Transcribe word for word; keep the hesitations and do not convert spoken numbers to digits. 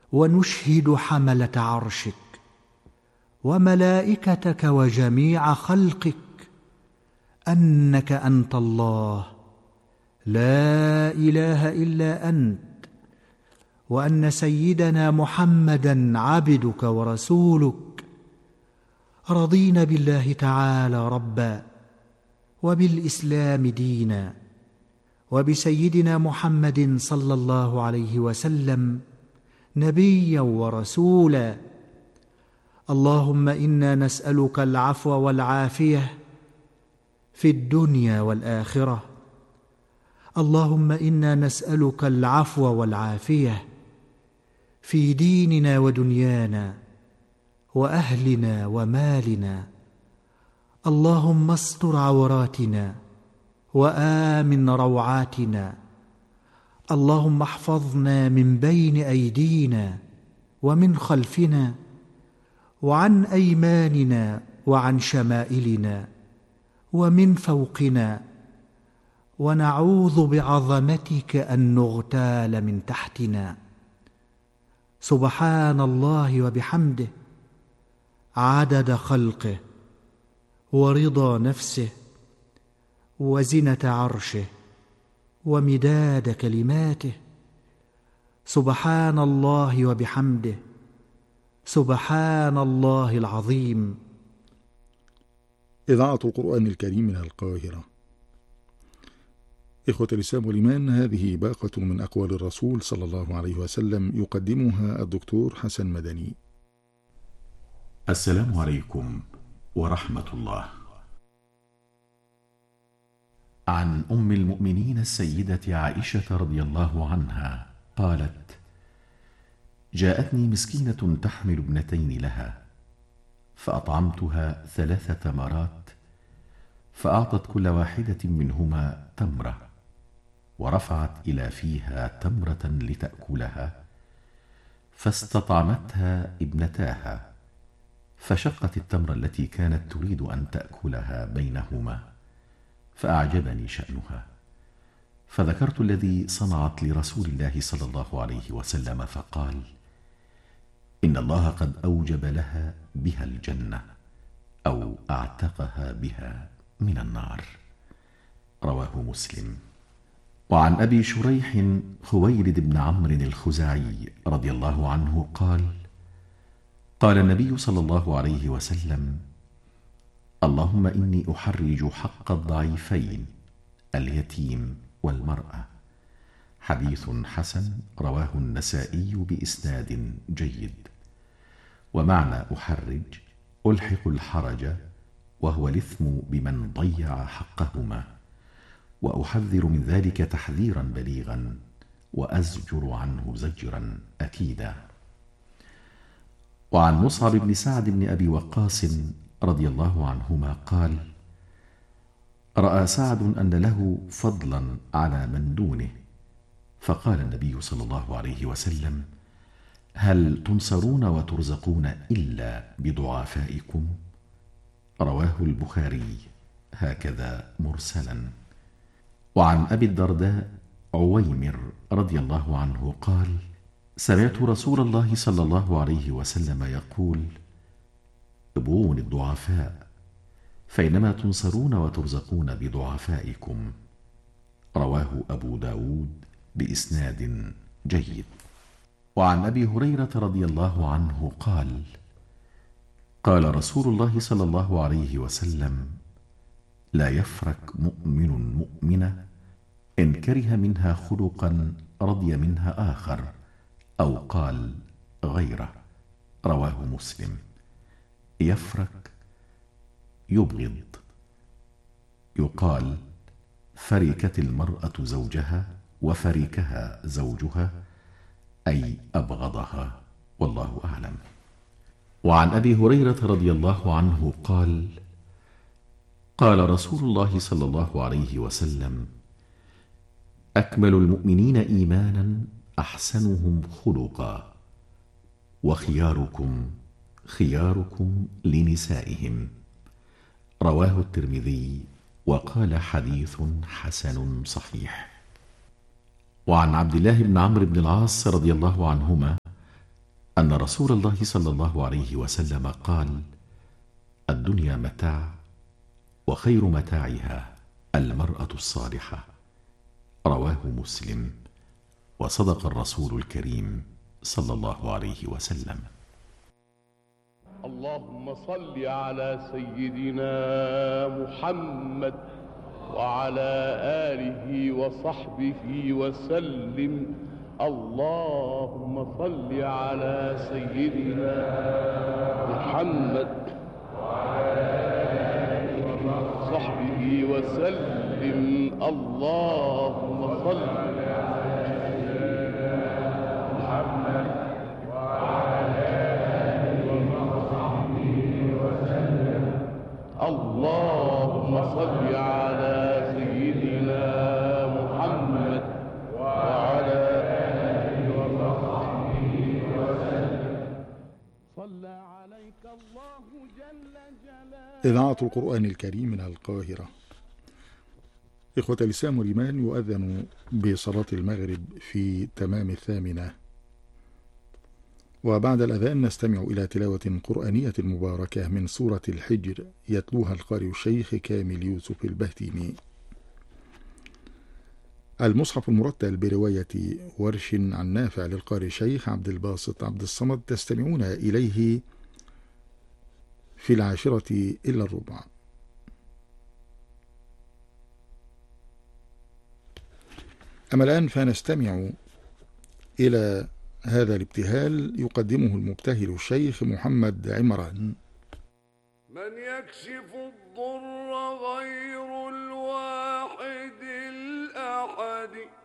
ونشهد حملة عرشك وملائكتك وجميع خلقك أنك أنت الله لا إله إلا أنت، وأن سيدنا محمدًا عبدك ورسولك. رضينا بالله تعالى ربًا، وبالإسلام دينًا، وبسيدنا محمد صلى الله عليه وسلم نبيًا ورسولًا. اللهم إنا نسألك العفو والعافية في الدنيا والآخرة. اللهم إنا نسألك العفو والعافية في ديننا ودنيانا وأهلنا ومالنا. اللهم استر عوراتنا وآمن روعاتنا. اللهم احفظنا من بين أيدينا ومن خلفنا وعن أيماننا وعن شمائلنا ومن فوقنا، ونعوذ بعظمتك أن نغتال من تحتنا. سبحان الله وبحمده عدد خلقه ورضا نفسه وزنة عرشه ومداد كلماته. سبحان الله وبحمده سبحان الله العظيم. إذاعة القرآن الكريم من القاهرة. إخوة الإسلام والإيمان، هذه باقة من أقوال الرسول صلى الله عليه وسلم يقدمها الدكتور حسن مدني. السلام عليكم ورحمة الله. عن أم المؤمنين السيدة عائشة رضي الله عنها قالت: جاءتني مسكينة تحمل ابنتين لها، فأطعمتها ثلاث تمرات، فأعطت كل واحدة منهما تمرة، ورفعت إلى فيها تمرة لتأكلها، فاستطعمتها ابنتاها، فشقت التمرة التي كانت تريد أن تأكلها بينهما، فأعجبني شأنها، فذكرت الذي صنعت لرسول الله صلى الله عليه وسلم، فقال: إن الله قد أوجب لها بها الجنة، أو أعتقها بها من النار. رواه مسلم. وعن أبي شريح خويلد بن عمرو الخزاعي رضي الله عنه قال: قال النبي صلى الله عليه وسلم: اللهم إني أحرج حق الضعيفين اليتيم والمرأة. حديث حسن رواه النسائي بإسناد جيد. ومعنى أحرج ألحق الحرج، وهو الإثم بمن ضيع حقهما، وأحذر من ذلك تحذيرا بليغا، وأزجر عنه زجرا أكيدا. وعن مصعب بن سعد بن أبي وقاص رضي الله عنهما قال: رأى سعد أن له فضلا على من دونه، فقال النبي صلى الله عليه وسلم: هل تنصرون وترزقون إلا بضعفائكم؟ رواه البخاري هكذا مرسلا. وعن أبي الدرداء عويمر رضي الله عنه قال: سمعت رسول الله صلى الله عليه وسلم يقول: ابغوني الضعفاء، فإنما تنصرون وترزقون بضعفائكم. رواه أبو داود بإسناد جيد. وعن أبي هريرة رضي الله عنه قال: قال رسول الله صلى الله عليه وسلم: لا يفرق مؤمن مؤمنة إن كره منها خلقا رضي منها آخر، أو قال غيره. رواه مسلم. يفرق يبغض. يقال: فركت المرأة زوجها وفركها زوجها، أي أبغضها، والله أعلم. وعن أبي هريرة رضي الله عنه قال: قال رسول الله صلى الله عليه وسلم: أكمل المؤمنين إيمانا أحسنهم خلقا، وخياركم خياركم لنسائهم. رواه الترمذي وقال: حديث حسن صحيح. وعن عبد الله بن عمرو بن العاص رضي الله عنهما أن رسول الله صلى الله عليه وسلم قال: الدنيا متاع، وخير متاعها المرأة الصالحة. رواه مسلم. وصدق الرسول الكريم صلى الله عليه وسلم. اللهم صل على سيدنا محمد وعلى آله وصحبه وسلم. اللهم صل على سيدنا محمد وعلى آله وصحبه وسلم. اللهم صل على سيدنا محمد وعلى آله وصحبه وسلم. اللهم صل على سيدنا محمد وعلى آله وصحبه وسلم. صلى عليك الله جل جلاله. إذاعة القرآن الكريم من القاهرة. إخوة الإسلام والإيمان، يؤذن بصلاة المغرب في تمام الثامنة، وبعد الأذان نستمع إلى تلاوة قرآنية مباركة من سورة الحجر، يتلوها القارئ الشيخ كامل يوسف البهتيمي. المصحف المرتل برواية ورش عن نافع للقارئ الشيخ عبد الباسط عبد الصمد، تستمعون إليه في العاشرة إلا الربع. أما الآن فنستمع إلى هذا الابتهال يقدمه المبتهل الشيخ محمد عمران. من يكشف الضر غير الواحد الأحد